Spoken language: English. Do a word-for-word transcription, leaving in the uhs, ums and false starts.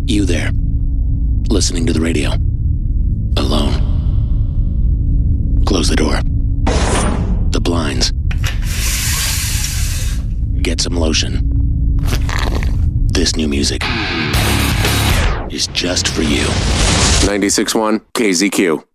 You there, listening to the radio, alone. Close the door. The blinds. Get some lotion. This new music is just for you. ninety-six point one K Z Q.